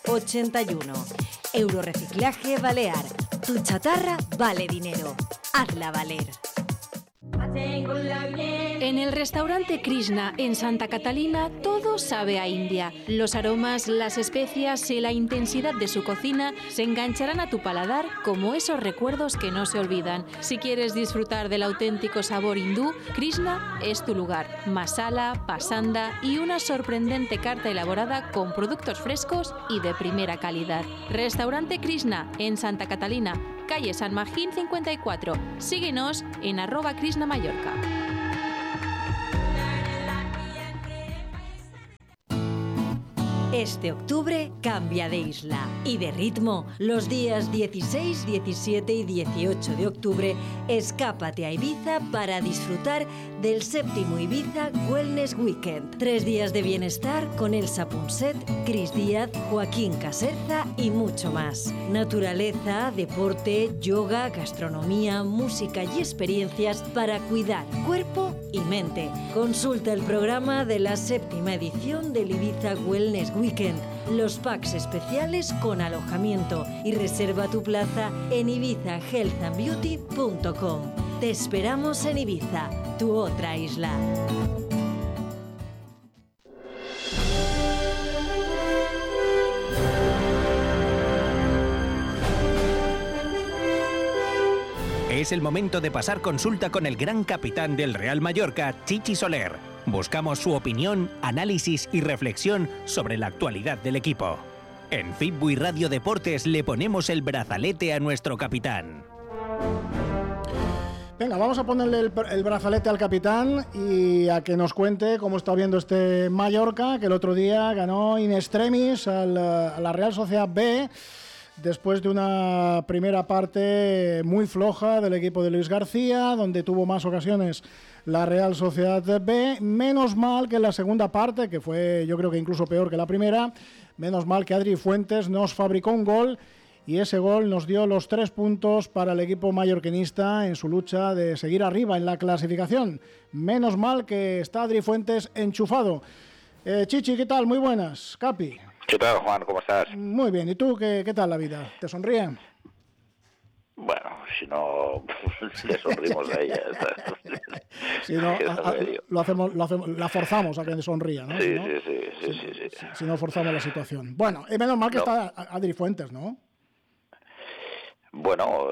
81. Euroreciclaje Balear. Tu chatarra vale dinero. Hazla valer. En el restaurante Krishna en Santa Catalina todo sabe a India. Los aromas, las especias y la intensidad de su cocina se engancharán a tu paladar como esos recuerdos que no se olvidan. Si quieres disfrutar del auténtico sabor hindú, Krishna es tu lugar. Masala, pasanda y una sorprendente carta elaborada con productos frescos y de primera calidad. Restaurante Krishna en Santa Catalina, calle San Magín 54. Síguenos en @Krishna Mallorca. Este octubre cambia de isla y de ritmo. Los días 16, 17 y 18 de octubre, escápate a Ibiza para disfrutar del 7º Ibiza Wellness Weekend. 3 días de bienestar con Elsa Punset, Cris Díaz, Joaquín Caserza y mucho más. Naturaleza, deporte, yoga, gastronomía, música y experiencias para cuidar cuerpo y mente. Consulta el programa de la 7ª edición del Ibiza Wellness Weekend, los packs especiales con alojamiento y reserva tu plaza en ibizahealthandbeauty.com. Te esperamos en Ibiza, tu otra isla. Es el momento de pasar consulta con el gran capitán del Real Mallorca, Chichi Soler. Buscamos su opinión, análisis y reflexión sobre la actualidad del equipo. En Fitbuy Radio Deportes le ponemos el brazalete a nuestro capitán. Venga, vamos a ponerle el brazalete al capitán y a que nos cuente cómo está viendo este Mallorca, que el otro día ganó in extremis a la Real Sociedad B, después de una primera parte muy floja del equipo de Luis García, donde tuvo más ocasiones la Real Sociedad B. Menos mal que en la segunda parte, que fue yo creo que incluso peor que la primera, menos mal que Adri Fuentes nos fabricó un gol y ese gol nos dio los 3 puntos para el equipo mallorquinista en su lucha de seguir arriba en la clasificación. Menos mal que está Adri Fuentes enchufado. Chichi, ¿qué tal? Muy buenas. Capi. ¿Qué tal, Juan? ¿Cómo estás? Muy bien. ¿Y tú qué tal la vida? ¿Te sonríe? Bueno, si no, le sonrimos a ella. Si no, la forzamos a que sonría, ¿no? Sí, ¿no? Sí. Si no, forzamos la situación. Bueno, menos mal que está Adri Fuentes, ¿no? Bueno,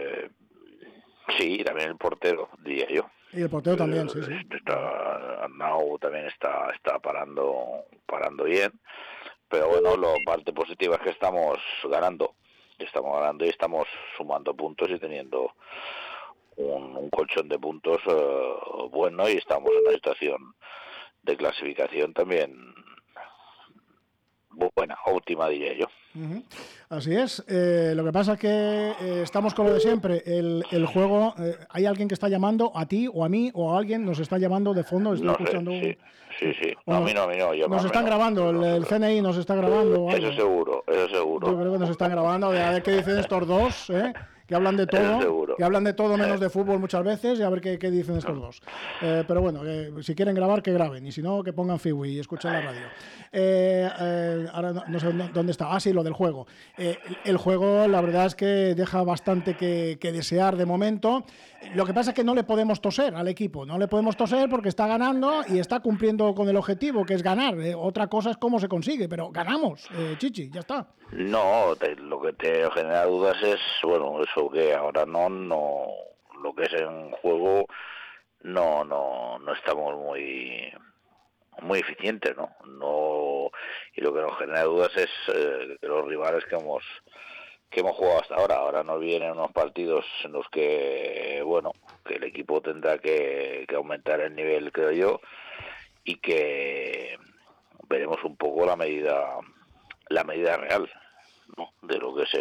sí, también el portero, diría yo. Y el portero también, sí. Arnau también está parando bien. Pero bueno, la parte positiva es que estamos ganando y estamos sumando puntos y teniendo un colchón de puntos bueno, y estamos en una situación de clasificación también buena, óptima diría yo. Uh-huh. Así es. Lo que pasa es que estamos con lo de siempre. El juego, hay alguien que está llamando a ti o a mí o a alguien nos está llamando de fondo. Estoy escuchando. Sí. No, a mí no. Nos están grabando, el CNI nos está grabando. Eso seguro. Yo creo que nos están grabando. A ver qué dicen estos dos, que hablan de todo, menos de fútbol muchas veces, y a ver qué dicen estos dos. Pero bueno, si quieren grabar, que graben, y si no, que pongan Fiwi y escuchen la radio. Ahora no sé dónde está. Ah, sí, lo del juego. El juego, la verdad es que deja bastante que desear de momento. Lo que pasa es que no le podemos toser al equipo, porque está ganando y está cumpliendo con el objetivo, que es ganar. Otra cosa es cómo se consigue, pero ganamos, Chichi, ya está. No, lo que te genera dudas es, bueno, eso que ahora no, lo que es en juego no estamos muy eficientes, ¿no? Y lo que nos genera dudas es que los rivales que hemos jugado hasta ahora nos vienen unos partidos en los que, bueno, que el equipo tendrá que aumentar el nivel, creo yo, y que veremos un poco la medida real, ¿no?, de lo que es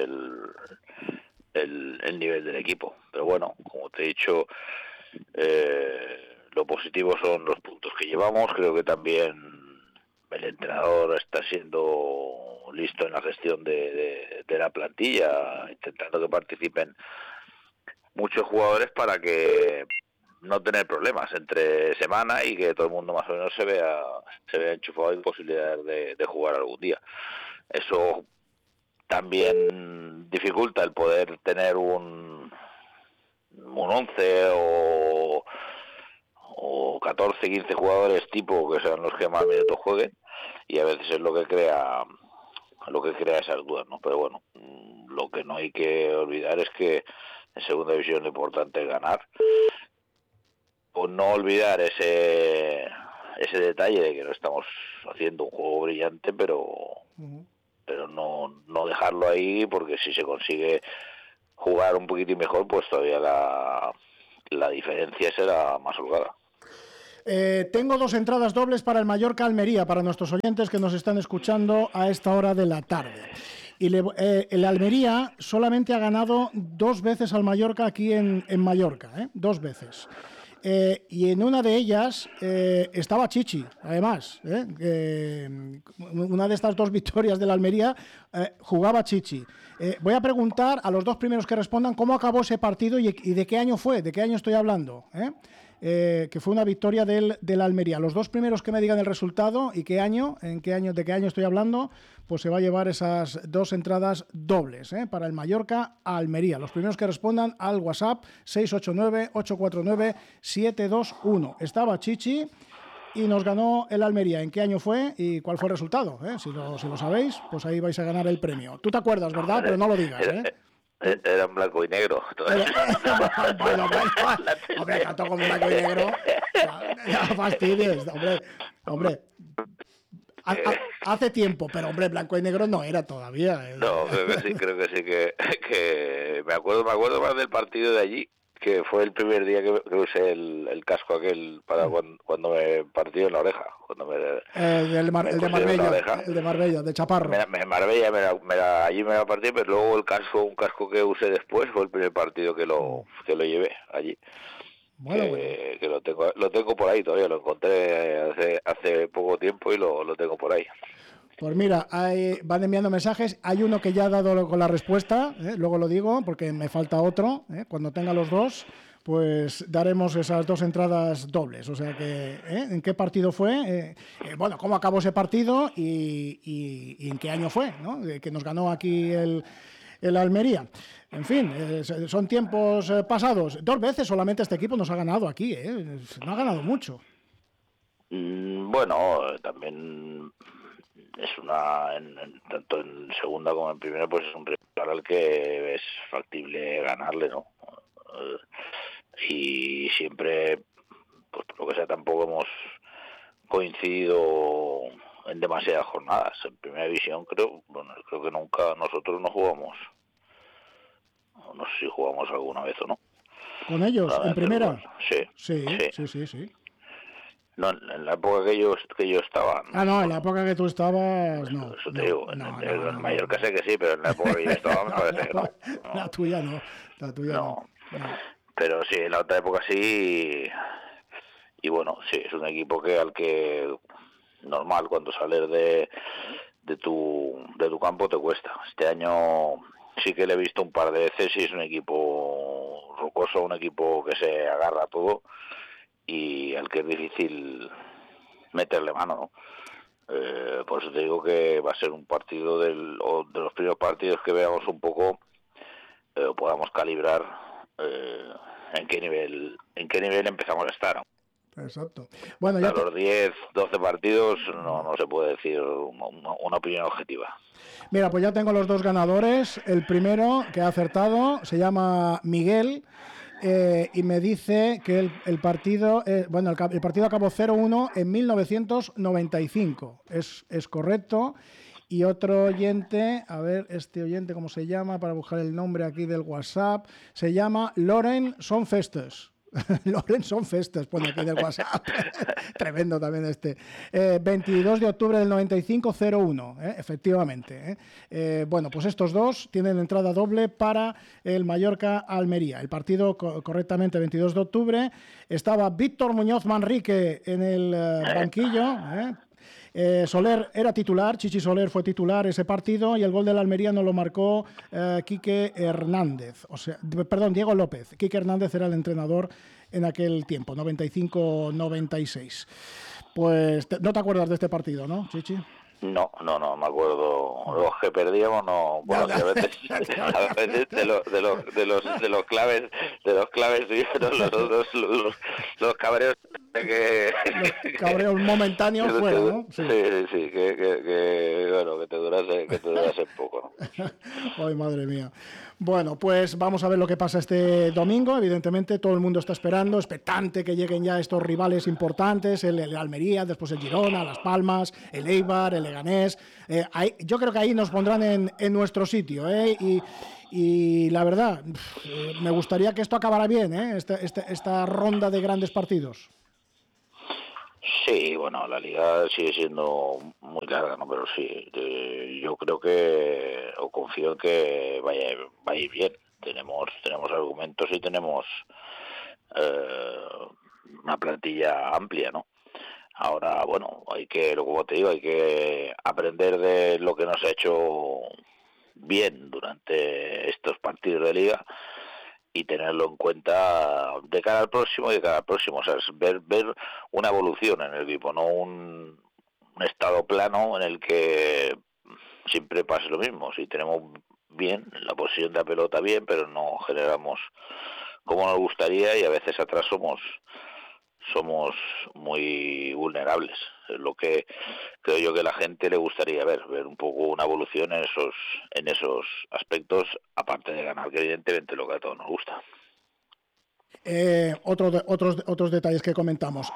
el nivel del equipo. Pero bueno, como te he dicho, lo positivo son los puntos que llevamos. Creo que también el entrenador está siendo listo en la gestión de la plantilla, intentando que participen muchos jugadores para que no tener problemas entre semana y que todo el mundo más o menos se vea enchufado y posibilidades de jugar algún día. Eso también dificulta el poder tener un 11 o 14, 15 jugadores tipo que sean los que más minutos jueguen, y a veces es lo que crea esas dudas, ¿no? Pero bueno, lo que no hay que olvidar es que en segunda división lo importante es ganar, o no olvidar ese detalle de que no estamos haciendo un juego brillante, pero no dejarlo ahí, porque si se consigue jugar un poquitín mejor, pues todavía la diferencia será más holgada. Tengo 2 entradas dobles para el Mallorca-Almería, para nuestros oyentes que nos están escuchando a esta hora de la tarde. Y el Almería solamente ha ganado 2 veces al Mallorca aquí en Mallorca, 2 veces. Y en una de ellas estaba Chichi, además. Una de estas 2 victorias del Almería jugaba Chichi. Voy a preguntar a los 2 primeros que respondan cómo acabó ese partido y de qué año fue, de qué año estoy hablando, que fue una victoria del Almería. Los 2 primeros que me digan el resultado y de qué año estoy hablando, pues se va a llevar esas 2 entradas dobles para el Mallorca-Almería. Los primeros que respondan al WhatsApp 689-849-721. Estaba Chichi y nos ganó el Almería. ¿En qué año fue y cuál fue el resultado? Si lo sabéis, pues ahí vais a ganar el premio. Tú te acuerdas, ¿verdad? Pero no lo digas, Era en blanco y negro. Hombre, tanto con blanco y negro. No fastidies, hombre. Hace tiempo, pero hombre, blanco y negro no era todavía. No, creo que sí que me acuerdo más del partido de allí, que fue el primer día que usé el casco aquel para cuando me partió en la oreja. El de Marbella, de Chaparro. Allí me la partí, pero luego un casco que usé después fue el primer partido que lo llevé allí. Bueno. Que lo tengo por ahí todavía, lo encontré hace poco tiempo y lo tengo por ahí. Pues mira, van enviando mensajes. Hay uno que ya ha dado con la respuesta, luego lo digo porque me falta otro. Cuando tenga los 2, pues daremos esas 2 entradas dobles. O sea que, ¿en qué partido fue? Bueno, cómo acabó ese partido y en qué año fue, ¿no? Que nos ganó aquí el Almería. En fin, son tiempos pasados. 2 veces solamente este equipo nos ha ganado aquí, no ha ganado mucho. Bueno, también es tanto en segunda como en primera, pues es un rival al que es factible ganarle, ¿no? Y siempre, pues por lo que sea, tampoco hemos coincidido en demasiadas jornadas. En primera división creo que nunca nosotros no jugamos. No sé si jugamos alguna vez o no. ¿Con ellos? ¿En primera? Sí. No, en la época que yo estaba. No, en la época que tú estabas, no. Eso te digo, en Mallorca sé que sí, pero en la época que yo estaba me parece que no. La tuya no. Pero sí, en la otra época sí. Y bueno, sí, es un equipo al que normal, cuando sales de tu campo te cuesta. Este año sí que le he visto un par de veces y es un equipo rocoso, un equipo que se agarra a todo y al que es difícil meterle mano, ¿no? Por eso te digo que va a ser un partido de los primeros partidos que veamos un poco, podamos calibrar en qué nivel empezamos a estar, ¿no? Exacto. Bueno, ya los 10, 12 partidos no se puede decir una opinión objetiva. Mira, pues ya tengo los 2 ganadores. El primero que ha acertado se llama Miguel y me dice que el partido acabó 0-1 en 1995. Es correcto. Y otro oyente, a ver, este oyente, ¿cómo se llama? Para buscar el nombre aquí del WhatsApp. Se llama Loren Sonfestes. Lorenzo Festes pone aquí en el WhatsApp. Tremendo también este. 22 de octubre del 95, 01, efectivamente. Bueno, pues estos 2 tienen entrada doble para el Mallorca-Almería. El partido, correctamente, 22 de octubre. Estaba Víctor Muñoz Manrique en el banquillo. Soler era titular, Chichi Soler fue titular ese partido y el gol del Almería no lo marcó Quique Hernández, Diego López. Quique Hernández era el entrenador en aquel tiempo, 95-96. Pues no te acuerdas de este partido, ¿no, Chichi? No, me acuerdo. Los que perdíamos no, bueno, que a veces de los claves sí, pero los cabreos los cabreos momentáneos fuera, ¿no? Sí, que bueno, que te durase poco, ¿no? Ay, madre mía. Bueno, pues vamos a ver lo que pasa este domingo. Evidentemente todo el mundo está esperando, expectante que lleguen ya estos rivales importantes, el Almería, después el Girona, Las Palmas, el Eibar, el Leganés. Yo creo que ahí nos pondrán en nuestro sitio, ¿eh? Y la verdad, me gustaría que esto acabara bien, ¿eh? Esta ronda de grandes partidos. Sí, bueno, la liga sigue siendo muy larga, ¿no? Pero sí, yo creo que, o confío en que va a ir bien. Tenemos argumentos y tenemos una plantilla amplia, ¿no? Ahora, bueno, como te digo, hay que aprender de lo que nos ha hecho bien durante estos partidos de liga y tenerlo en cuenta de cara al próximo, o sea, es ver una evolución en el equipo, no un estado plano en el que siempre pase lo mismo. Si tenemos bien la posición de la pelota bien, pero no generamos como nos gustaría y a veces atrás somos muy vulnerables. Es lo que creo yo que a la gente le gustaría ver un poco una evolución en esos aspectos, aparte de ganar, que evidentemente lo que a todos nos gusta. Otros detalles que comentamos.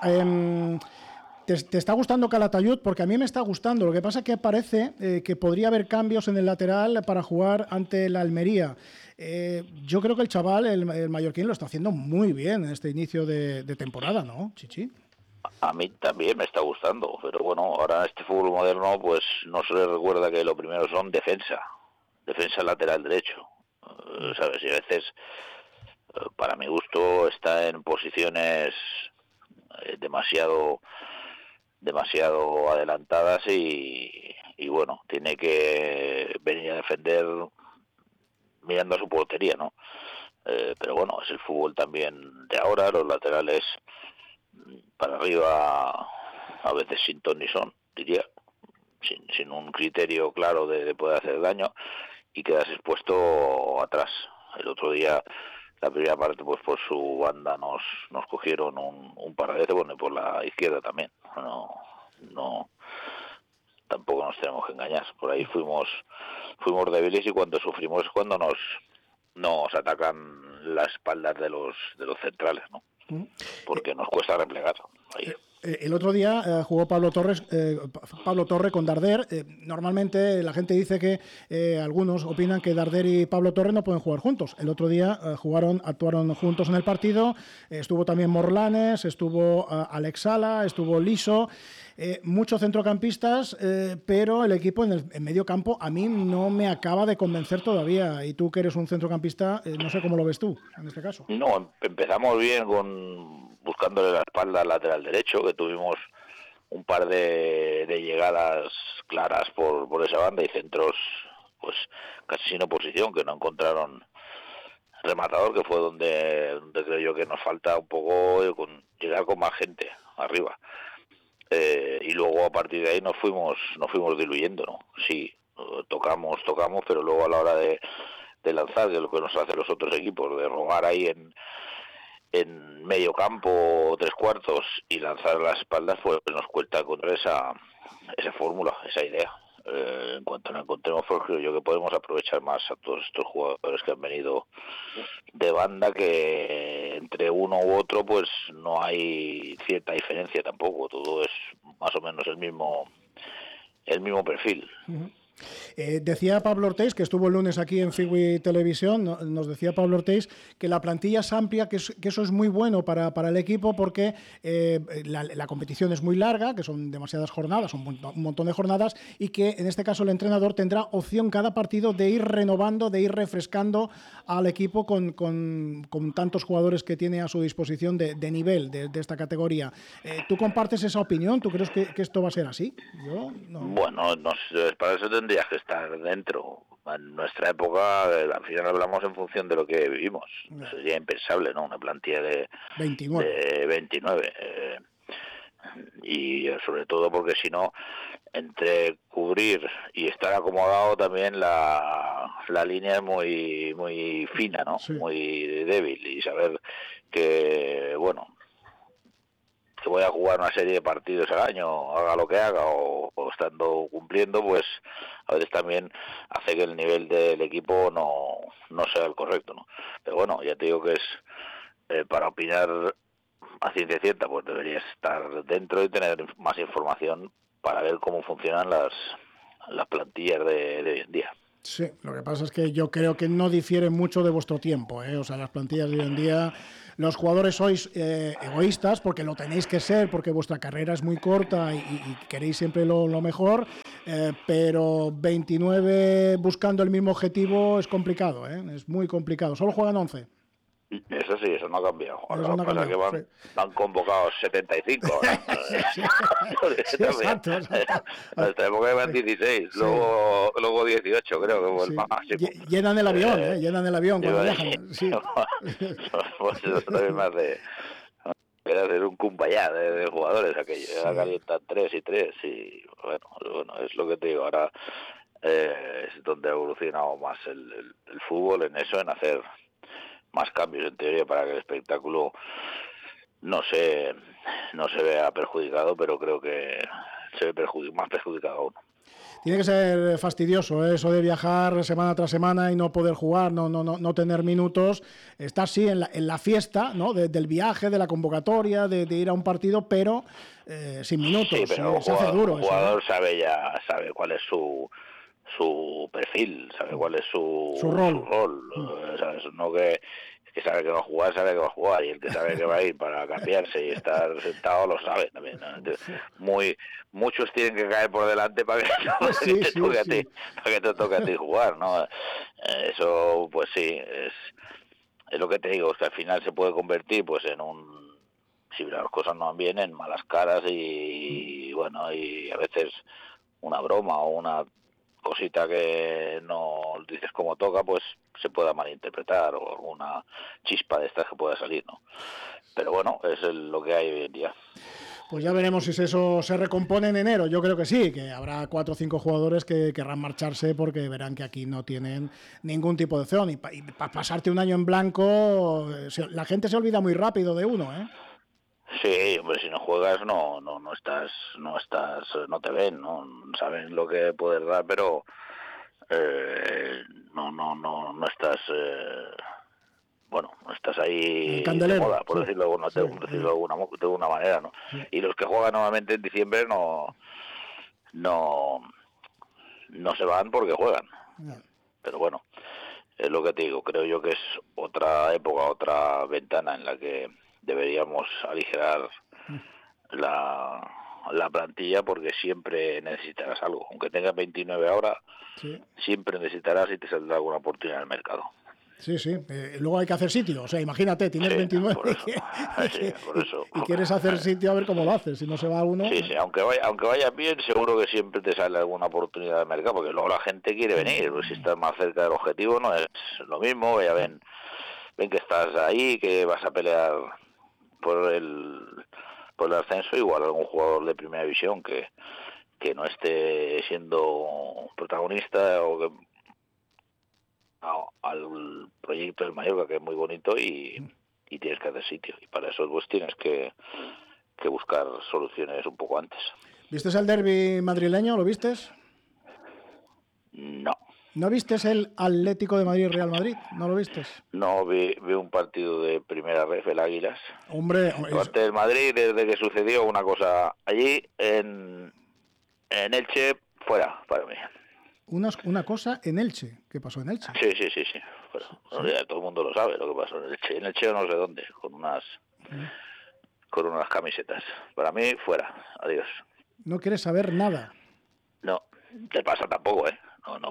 ¿Te está gustando Calatayud? Porque a mí me está gustando. Lo que pasa es que parece que podría haber cambios en el lateral para jugar ante la Almería. Yo creo que el chaval, el mallorquín, lo está haciendo muy bien en este inicio de temporada, ¿no, Chichi? A mí también me está gustando, pero bueno, ahora este fútbol moderno pues no se le recuerda que lo primero son defensa lateral derecho, ¿sabes? Y a veces, para mi gusto, está en posiciones demasiado adelantadas y bueno, tiene que venir a defender mirando a su portería, ¿no? Pero bueno, es el fútbol también de ahora, los laterales para arriba a veces sin ton ni son, diría, sin un criterio claro de poder hacer daño y quedas expuesto atrás. El otro día, la primera parte, pues por su banda nos cogieron un par de veces, bueno, y por la izquierda también. No, tampoco nos tenemos que engañar. Por ahí fuimos débiles y cuando sufrimos es cuando nos atacan las espaldas de los centrales, ¿no? Porque nos cuesta replegar. Ahí. El otro día jugó Pablo Torre con Darder. Normalmente la gente dice que algunos opinan que Darder y Pablo Torre no pueden jugar juntos. El otro día actuaron juntos en el partido. Estuvo también Morlanes, estuvo Alex Sala, estuvo Liso. Muchos centrocampistas, pero el equipo en medio campo a mí no me acaba de convencer todavía. Y tú que eres un centrocampista, no sé cómo lo ves tú en este caso. No, empezamos bien buscándole la espalda al lateral derecho, que tuvimos un par de llegadas claras por esa banda y centros pues casi sin oposición, que no encontraron rematador, que fue donde creo yo que nos falta un poco llegar con más gente arriba. Y luego a partir de ahí nos fuimos diluyendo, ¿no? Sí, tocamos, pero luego a la hora de lanzar, que es lo que nos hacen los otros equipos, de robar ahí en medio campo, tres cuartos y lanzar las espaldas, pues nos cuesta encontrar esa fórmula, esa idea. En cuanto nos encontremos, pues creo yo que podemos aprovechar más a todos estos jugadores que han venido de banda, que entre uno u otro pues no hay cierta diferencia tampoco, todo es más o menos el mismo perfil. Uh-huh. Decía Pablo Ortiz, que estuvo el lunes aquí en Figui Televisión, nos decía Pablo Ortiz que la plantilla es amplia, que eso es muy bueno para el equipo porque la competición es muy larga, que son demasiadas jornadas, un montón de jornadas, y que en este caso el entrenador tendrá opción cada partido de ir renovando, de ir refrescando al equipo con tantos jugadores que tiene a su disposición de nivel de esta categoría. ¿Tú compartes esa opinión? ¿Tú crees que esto va a ser así? Yo no. Bueno, para eso tendrías que estar dentro. En nuestra época, al final hablamos en función de lo que vivimos. No. Sería impensable, ¿no? Una plantilla de 29. y sobre todo porque si no, entre cubrir y estar acomodado también la línea es muy fina, ¿no? Sí. Muy débil, y saber que, bueno, que voy a jugar una serie de partidos al año, haga lo que haga, o estando cumpliendo, pues a veces también hace que el nivel del equipo no sea el correcto, ¿no? Pero bueno, ya te digo que es para opinar a ciencia cierta, pues deberías estar dentro y tener más información para ver cómo funcionan las plantillas de hoy en día. Sí, lo que pasa es que yo creo que no difiere mucho de vuestro tiempo, ¿eh? O sea, las plantillas de hoy en día, los jugadores sois egoístas, porque lo tenéis que ser, porque vuestra carrera es muy corta y queréis siempre lo mejor, pero 29 buscando el mismo objetivo es complicado, ¿eh? Es muy complicado. Solo juegan 11. Eso sí, eso no ha cambiado. Ahora Eso no ha pasa cambiado, que sí. van convocados 75. Sí, exacto. En esta época iban 16, Sí. luego 18, creo que fue Sí. el máximo. Llenan el avión, llenan el avión cuando Iba- viajan. Sí. Pues eso también más de... Era hacer un cumpallá de jugadores aquello. Sí. Era calientar 3 y 3 y bueno, es lo que te digo. Ahora es donde ha evolucionado más el fútbol, en eso, en hacer más cambios en teoría para que el espectáculo no se vea perjudicado, pero creo que se ve más perjudicado aún. Tiene que ser fastidioso, ¿eh? Eso de viajar semana tras semana y no poder jugar, no tener minutos. Estar sí en la fiesta, ¿no? Del viaje, de la convocatoria, de ir a un partido, pero sin minutos. Sí, pero se hace duro. el jugador sabe cuál es su perfil, sabe cuál es su rol. ¿Sabes? No que sabe que va a jugar, y el que sabe que va a ir para cambiarse y estar sentado lo sabe también, ¿no? Entonces, muchos tienen que caer por delante para que te toque a ti jugar, ¿no? Eso, pues sí, es lo que te digo, que al final se puede convertir pues en un, si las cosas no van bien, en malas caras y bueno, y a veces una broma o una cosita que no dices como toca, pues se pueda malinterpretar, o alguna chispa de estas que pueda salir, ¿no? Pero bueno, es lo que hay hoy en día. Pues ya veremos si eso se recompone en enero. Yo creo que sí, que habrá 4 o 5 jugadores que querrán marcharse porque verán que aquí no tienen ningún tipo de opción. Y para pasarte un año en blanco, la gente se olvida muy rápido de uno, ¿eh? Sí, hombre, si no juegas no te ven, no saben lo que puedes dar, pero no estás no estás ahí de moda, por decirlo de alguna manera, ¿no? Sí. Y los que juegan nuevamente en diciembre no se van porque juegan. Pero bueno, es lo que te digo, creo yo que es otra época, otra ventana en la que deberíamos aligerar la plantilla, porque siempre necesitarás algo. Aunque tengas 29 ahora, siempre necesitarás y te saldrá alguna oportunidad en el mercado. Sí. Luego hay que hacer sitio. O sea, imagínate, tienes 29 y quieres hacer sitio, a ver cómo lo haces. Si no se va uno... Sí, aunque vaya bien, seguro que siempre te sale alguna oportunidad de mercado, porque luego la gente quiere venir. Pues si estás más cerca del objetivo, no es lo mismo. Ya ven que estás ahí, que vas a pelear por el ascenso. Igual algún jugador de primera división que no esté siendo protagonista o que al proyecto del Mallorca, que es muy bonito, y tienes que hacer sitio, y para eso pues tienes que buscar soluciones un poco antes. ¿Vistes el derbi madrileño? ¿Lo vistes? No. ¿No vistes el Atlético de Madrid-Real Madrid? ¿No lo vistes? No, vi un partido de primera ref, el Águilas. Hombre, parte del Madrid, desde que sucedió una cosa allí en Elche, fuera para mí. Una cosa en Elche. ¿Qué pasó en Elche? Sí. Bueno, ¿sí? Todo el mundo lo sabe lo que pasó en Elche. En Elche no sé dónde, con unas camisetas. Para mí, fuera. Adiós. ¿No quieres saber nada? No, te pasa tampoco, ¿eh? No,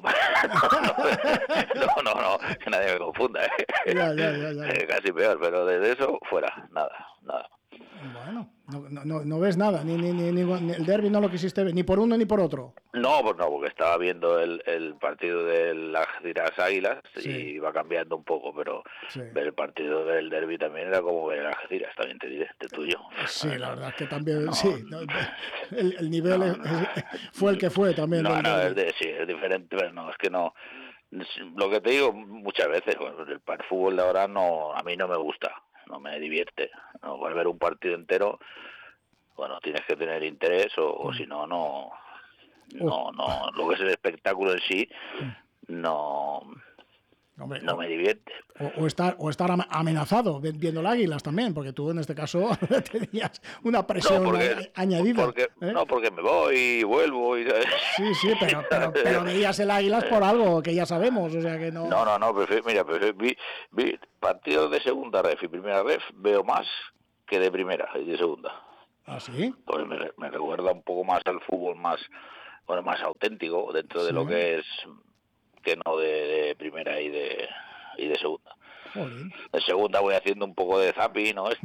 que nadie me confunda, ¿eh? Ya. Casi peor, pero desde eso, fuera, nada. Bueno, no ves nada, ni el derbi no lo quisiste ver, ni por uno ni por otro. No, No, pues no, porque estaba viendo el partido de las Águilas Sí. y iba cambiando un poco, pero Sí. ver el partido del derbi también era como ver las Algeciras, también te diré, de tuyo. Sí, la verdad es que también, No, sí, el nivel fue el que fue también. No, del no, derbi. sí, es diferente, pero no, es que no. Lo que te digo muchas veces, bueno, el fútbol de ahora no, a mí no me gusta, no me divierte. No, al ver un partido entero, bueno, tienes que tener interés o si no, no, lo que es el espectáculo en sí, no, Hombre, no me divierte. o estar amenazado viendo el Águilas también, porque tú en este caso tenías una presión añadida. Porque me voy y vuelvo. Sí, pero veías el Águilas por algo que ya sabemos, o sea que no... No, vi partidos de segunda ref y primera ref, veo más que de primera y de segunda. ¿Ah, sí? Pues me recuerda un poco más al fútbol más auténtico dentro de lo que es, que no de primera y de segunda. Joder. De segunda voy haciendo un poco de zapping, ¿no?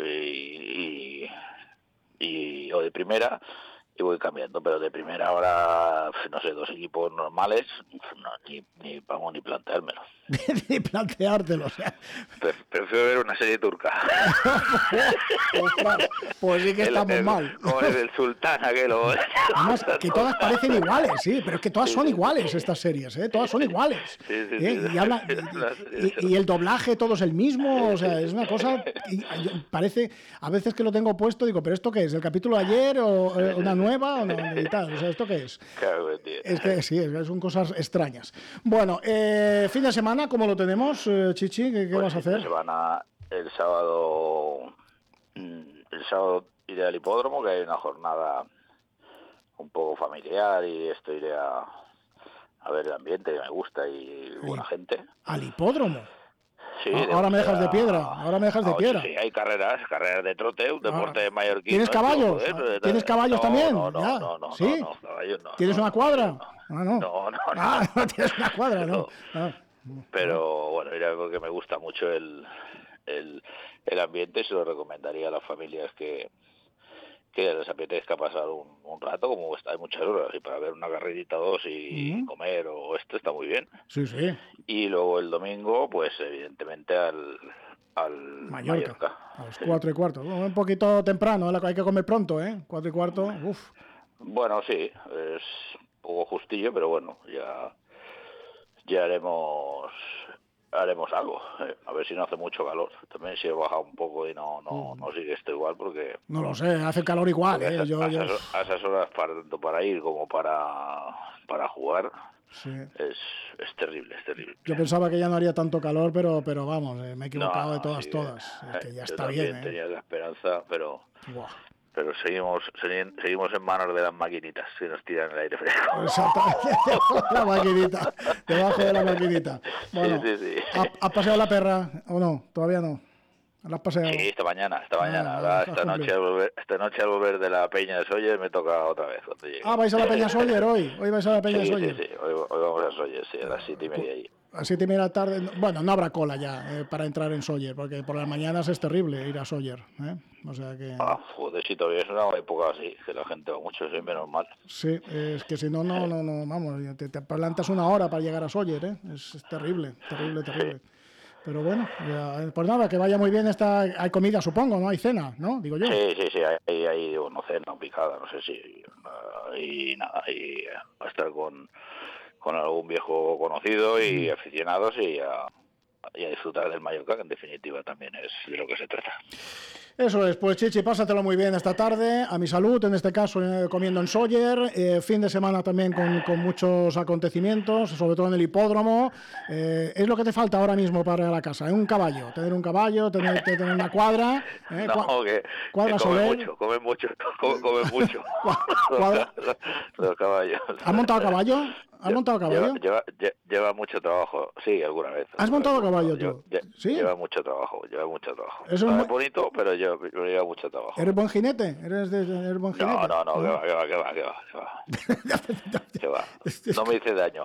O de primera y voy cambiando, pero de primera ahora, no sé, dos equipos normales, ni vamos ni planteármelo. Ni planteártelo, o sea... Prefiero ver una serie turca. Ostras, pues sí que estamos mal. Como el del Sultán, aquello. Además, que todas parecen iguales, sí, pero es que todas son iguales estas series, ¿eh? Todas son iguales. Sí. Y el doblaje todo es el mismo, o sea, es una cosa... Parece, a veces que lo tengo puesto, digo, ¿pero esto qué es? ¿El capítulo de ayer o una nueva o no? Y tal, o sea, ¿esto qué es? Claro, tío. Es que sí, son cosas extrañas. Bueno, fin de semana, ¿cómo lo tenemos, Chichi? ¿Qué vas a hacer? Fin de semana, el sábado iré al hipódromo, que hay una jornada un poco familiar y esto iré a ver el ambiente que me gusta y buena gente. ¿Al hipódromo? Sí, ahora me dejas de piedra, Sí, hay carreras de trote, un deporte mallorquín. ¿Tienes caballos? ¿Tienes caballos también? No, ¿Sí? no, caballos no. ¿Tienes una cuadra? No. No tienes una cuadra, no. Pero bueno, mira, porque me gusta mucho el ambiente, se lo recomendaría a las familias que les apetezca pasar un rato, como hay muchas horas, y para ver una carrerita o dos y comer o esto está muy bien. Sí. Y luego el domingo, pues evidentemente al Mallorca. A las 4:15. Bueno, un poquito temprano, hay que comer pronto, ¿eh? 4:15, uf. Bueno, sí, es un poco justillo, pero bueno, ya haremos algo, a ver si no hace mucho calor. También si he bajado un poco y no sigue esto igual, porque... No lo sé, hace calor igual, a esas horas, tanto para ir como para jugar, sí. es terrible. Yo pensaba que ya no haría tanto calor, pero vamos, me he equivocado de todas. Es que ya está bien, ¿eh? Tenía la esperanza, pero... Buah. Pero seguimos en manos de las maquinitas que nos tiran el aire fresco. Exactamente, debajo de la maquinita. Bueno, Sí. ¿has paseado la perra o no? Todavía no. ¿La has paseado? Sí, esta mañana. Esta noche al volver de la Peña de Sóller me toca otra vez. ¿Vais a la Peña Sóller hoy? ¿Hoy vais a la Peña de Sóller? Sí. Hoy vamos a Sóller, sí, a las 7:30 allí. A las 7:30 de la tarde. Bueno, no habrá cola ya para entrar en Sóller, porque por las mañanas es terrible ir a Sóller, ¿eh? O sea que... Joder, si todavía es una época así, que la gente va mucho, es menos mal. Sí, es que si no, vamos, te plantas una hora para llegar a Sóller, ¿eh? Es terrible. Sí. Pero bueno, pues nada, que vaya muy bien hay comida, supongo, ¿no? Hay cena, ¿no? Digo yo. Sí, hay no cena, picada, no sé si... Y nada, y va a estar con algún viejo conocido y aficionados y a disfrutar del Mallorca, que en definitiva también es de lo que se trata. Eso es, pues Chichi, pásatelo muy bien esta tarde, a mi salud, en este caso comiendo en Sóller, fin de semana también con muchos acontecimientos, sobre todo en el hipódromo. Es lo que te falta ahora mismo para la casa, tener un caballo, tener una cuadra. Cuadra Soler. Comen mucho. Cuadra. Los caballos. ¿Has montado a caballo? ¿Has montado a caballo? Lleva mucho trabajo, sí, alguna vez. ¿Has montado a caballo tú? ¿Sí? Lleva mucho trabajo. Eso es bonito, pero lleva mucho trabajo. ¿Eres buen jinete? ¿Eres buen jinete? No, que va. No me hice daño.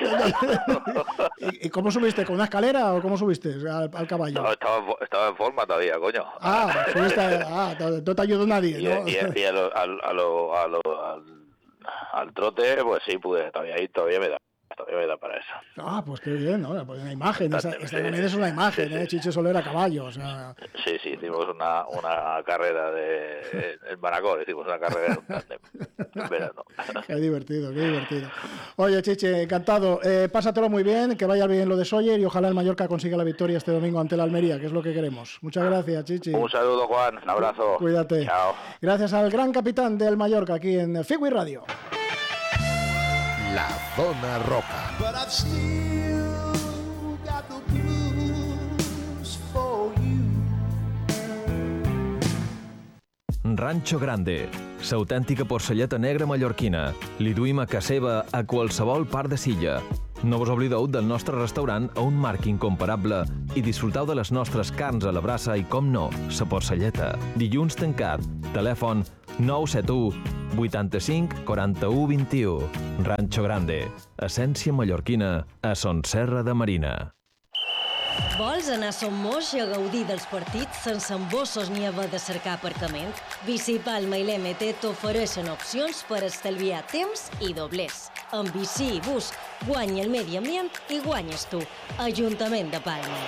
¿Y cómo subiste? ¿Con una escalera o cómo subiste al caballo? No, estaba en forma todavía, coño. No te ayudó nadie, ¿no? Y al trote, pues sí, todavía me da para eso. Ah, pues qué bien, ¿no? Pues una imagen, esta también es una imagen, ¿eh? Chichi Soler a caballo, o sea... Sí, hicimos una carrera en Manacor, hicimos una carrera en un tándem en verano. Qué divertido. Oye, Chichi, encantado. Pásatelo muy bien, que vaya bien lo de Sóller y ojalá el Mallorca consiga la victoria este domingo ante el Almería, que es lo que queremos. Muchas gracias, Chichi. Un saludo, Juan, un abrazo. Cuídate. Chao. Gracias al gran capitán del Mallorca aquí en Figui Radio. La Zona Roca. But I've still got the blues for you. Rancho Grande, l'autèntica porcelleta negra mallorquina. Li duim a casa seva a qualsevol part de Silla. No vos oblideu del nostre restaurant a un marc incomparable i disfruteu de les nostres carns a la brasa i, com no, la porcelleta. Dilluns tancat. Telèfon 971 85 41 21. Rancho Grande, essència mallorquina a Son Serra de Marina. Vols anar a Son Moix a gaudir dels partits sense embossos ni haver de cercar aparcament? Bici Palma i l'MT t'ofereixen opcions per estalviar temps i doblers. Amb bici i bus, guanya el medi ambient i guanyes tu. Ajuntament de Palma.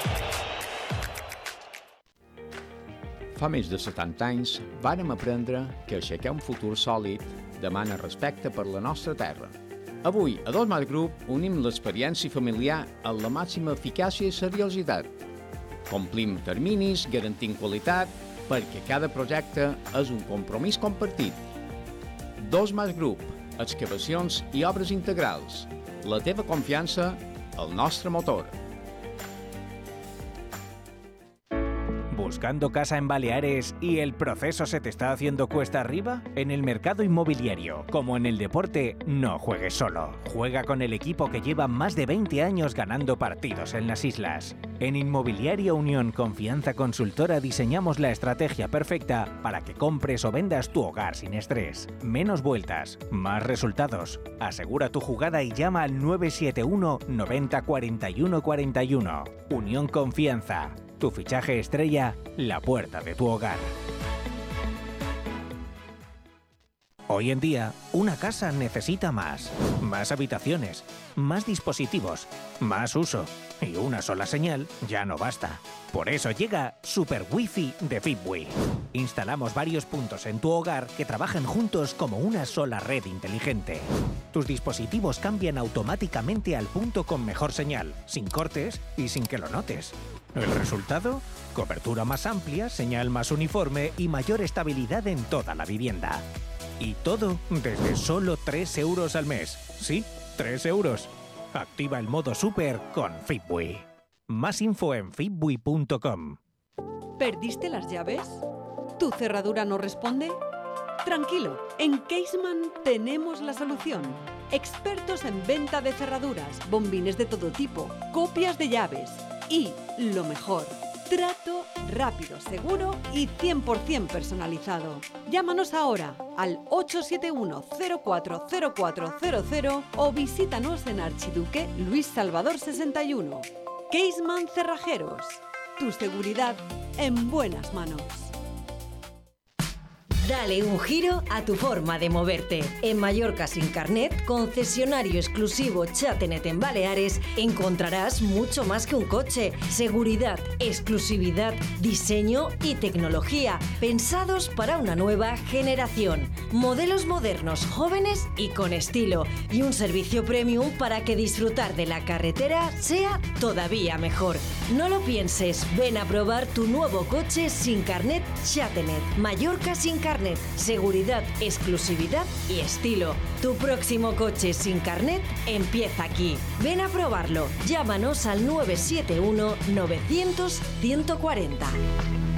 Fa més de 70 anys vàrem aprendre que aixecar un futur sòlid demana respecte per la nostra terra. Avui, a Dos Mas Group, unim l'experiència familiar amb la màxima eficàcia i seriositat. Complim terminis, garantint qualitat, perquè cada projecte és un compromís compartit. Dos Mas Group, excavacions i obres integrals. La teva confiança, el nostre motor. ¿Buscando casa en Baleares y el proceso se te está haciendo cuesta arriba? En el mercado inmobiliario, como en el deporte, no juegues solo. Juega con el equipo que lleva más de 20 años ganando partidos en las islas. En Inmobiliaria Unión Confianza Consultora diseñamos la estrategia perfecta para que compres o vendas tu hogar sin estrés. Menos vueltas, más resultados. Asegura tu jugada y llama al 971 90 41 41. Unión Confianza. Tu fichaje estrella, la puerta de tu hogar. Hoy en día, una casa necesita más habitaciones, más dispositivos, más uso. Y una sola señal ya no basta. Por eso llega Super Wi-Fi de Fitbui. Instalamos varios puntos en tu hogar que trabajan juntos como una sola red inteligente. Tus dispositivos cambian automáticamente al punto con mejor señal, sin cortes y sin que lo notes. ¿El resultado? Cobertura más amplia, señal más uniforme y mayor estabilidad en toda la vivienda. Y todo desde solo 3 euros al mes. Sí, 3 euros. Activa el modo Super con Fitbui. Más info en fitbui.com. ¿Perdiste las llaves? ¿Tu cerradura no responde? Tranquilo, en Caseman tenemos la solución. Expertos en venta de cerraduras, bombines de todo tipo, copias de llaves y, lo mejor, trato rápido, seguro y 100% personalizado. Llámanos ahora al 871-040400 o visítanos en Archiduque Luis Salvador 61. Caseman Cerrajeros. Tu seguridad en buenas manos. Dale un giro a tu forma de moverte. En Mallorca sin carnet, concesionario exclusivo Chatenet en Baleares, encontrarás mucho más que un coche. Seguridad, exclusividad, diseño y tecnología, pensados para una nueva generación. Modelos modernos, jóvenes y con estilo. Y un servicio premium para que disfrutar de la carretera sea todavía mejor. No lo pienses, ven a probar tu nuevo coche sin carnet Chatenet. Mallorca sin carnet. Seguridad, exclusividad y estilo. Tu próximo coche sin carnet empieza aquí. Ven a probarlo. Llámanos al 971 900 140.